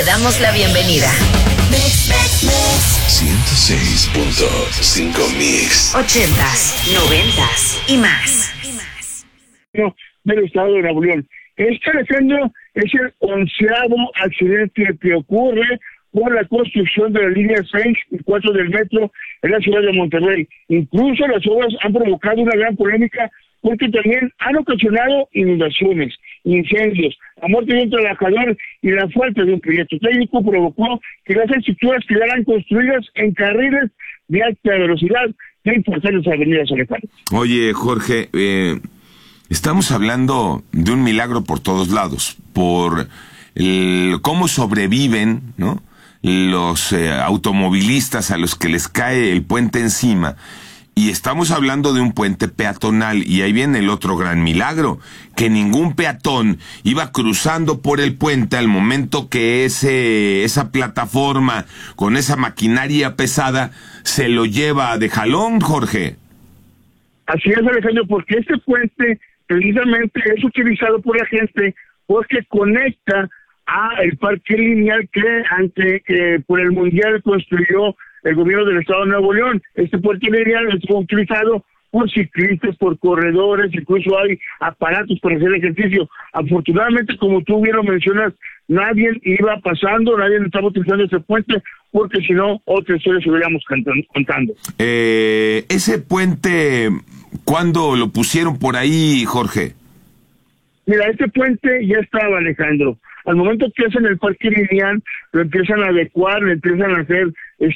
damos la bienvenida. 106.5 Mix. 80s, 90s y más. Del estado de Nuevo León. Este, Alejandro, es el 11º accidente que ocurre por la construcción de la línea 6 y 4 del metro en la ciudad de Monterrey. Incluso las obras han provocado una gran polémica porque también han ocasionado inundaciones, incendios, la muerte de un trabajador y la falta de un proyecto técnico provocó que las estructuras quedaran construidas en carriles de alta velocidad de importantes avenidas, Alejandro. Oye, Jorge, estamos hablando de un milagro por todos lados, por cómo sobreviven, ¿no?, los automovilistas a los que les cae el puente encima. Y estamos hablando de un puente peatonal, y ahí viene el otro gran milagro, que ningún peatón iba cruzando por el puente al momento que esa plataforma con esa maquinaria pesada se lo lleva de jalón, Jorge. Así es, Alejandro, porque este puente precisamente es utilizado por la gente porque conecta a el parque lineal que por el Mundial construyó el gobierno del estado de Nuevo León. Este puente lineal es utilizado por ciclistas, por corredores, incluso hay aparatos para hacer ejercicio. Afortunadamente, como tú bien lo mencionas, nadie iba pasando, nadie estaba utilizando ese puente, porque si no, otra historia estuviéramos contando. Ese puente, ¿cuándo lo pusieron por ahí, Jorge? Mira, este puente ya estaba, Alejandro. Al momento que hacen el parque lineal, lo empiezan a adecuar, le empiezan a hacer,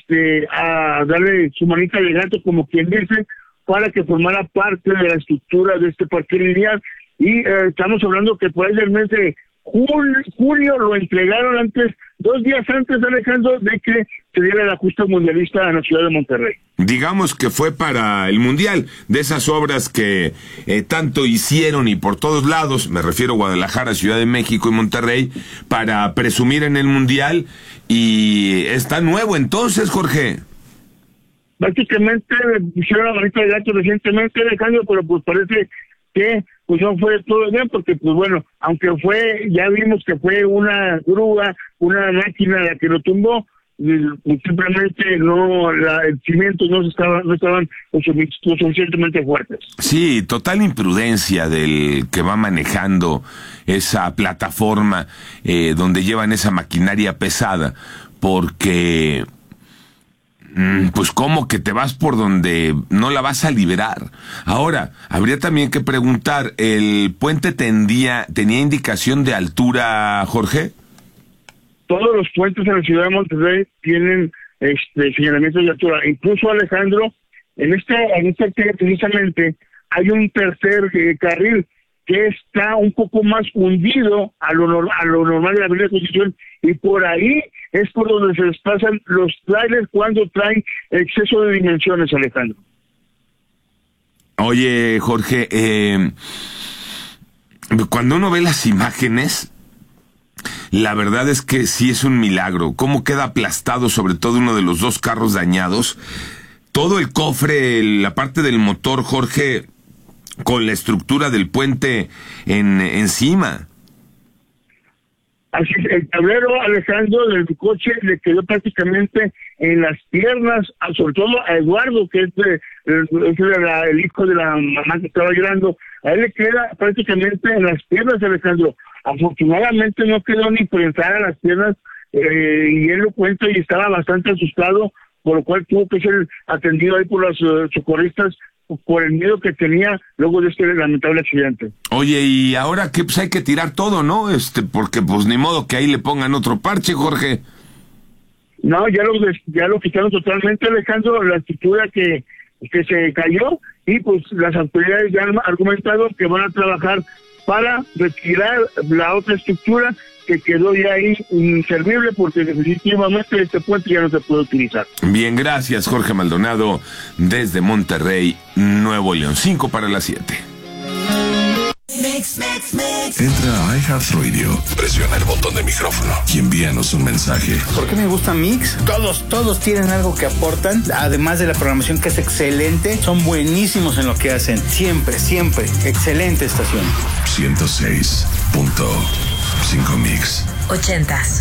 a darle su manita de gato, como quien dice, para que formara parte de la estructura de este parque lineal. Y estamos hablando que por ahí del mes de julio lo entregaron 2 días antes, Alejandro, de que se diera la justa mundialista en la ciudad de Monterrey. Digamos que fue para el Mundial, de esas obras que tanto hicieron y por todos lados, me refiero a Guadalajara, Ciudad de México y Monterrey, para presumir en el Mundial, y está nuevo entonces, Jorge. Prácticamente hicieron la manita de gato recientemente, Alejandro, pero pues parece que pues no fue todo bien, porque pues bueno, aunque ya vimos que fue una grúa, una máquina la que lo tumbó, simplemente el cimiento no estaban lo suficientemente fuertes. Sí, total imprudencia del que va manejando esa plataforma donde llevan esa maquinaria pesada, porque pues cómo que te vas por donde no la vas a liberar. Ahora, habría también que preguntar, ¿el puente tenía indicación de altura, Jorge? Todos los puentes en la ciudad de Monterrey tienen señalamientos de altura. Incluso, Alejandro, en este precisamente hay un tercer carril que está un poco más hundido a lo normal de la avenida Constitución, y por ahí es por donde se desplazan los trailers cuando traen exceso de dimensiones, Alejandro. Oye, Jorge, cuando uno ve las imágenes, la verdad es que sí es un milagro. Cómo queda aplastado, sobre todo uno de los 2 carros dañados. Todo el cofre, la parte del motor, Jorge, con la estructura del puente encima. Así es, el tablero, Alejandro, del coche le quedó prácticamente en las piernas, sobre todo a Eduardo, que es el hijo de la mamá que estaba llorando. A él le queda prácticamente en las piernas, Alejandro. Afortunadamente no quedó ni prensada a las piernas, y él lo cuenta y estaba bastante asustado, por lo cual tuvo que ser atendido ahí por los socorristas por el miedo que tenía luego de este lamentable accidente. Oye, y ahora que pues hay que tirar todo, ¿no? Porque pues ni modo que ahí le pongan otro parche, Jorge. No, ya lo quitaron totalmente, Alejandro, la estructura que se cayó, y pues las autoridades ya han argumentado que van a trabajar para retirar la otra estructura que quedó ya ahí inservible, porque definitivamente este puente ya no se puede utilizar. Bien, gracias, Jorge Maldonado, desde Monterrey, Nuevo León. 5 para las 7. Entra a iHeartRadio, presiona el botón de micrófono y envíanos un mensaje. ¿Por qué me gusta Mix? Todos tienen algo que aportan, además de la programación que es excelente, son buenísimos en lo que hacen, siempre, excelente estación. 106.5 Mix. 80s.